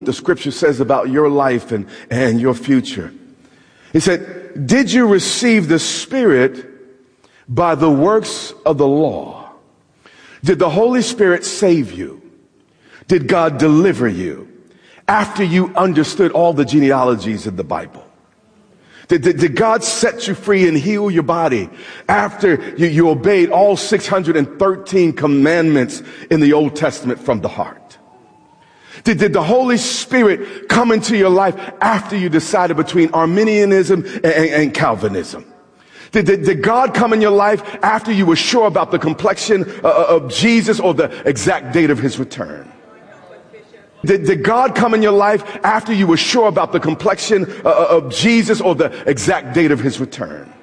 the scripture says about your life and your future. He said, did you receive the Spirit by the works of the law? Did the Holy Spirit save you? Did God deliver you after you understood all the genealogies in the Bible? Did God set you free and heal your body after you obeyed all 613 commandments in the Old Testament from the heart? Did the Holy Spirit come into your life after you decided between Arminianism and Calvinism? Did God come in your life after you were sure about the complexion of Jesus or the exact date of his return? Did God come in your life after you were sure about the complexion of Jesus or the exact date of his return?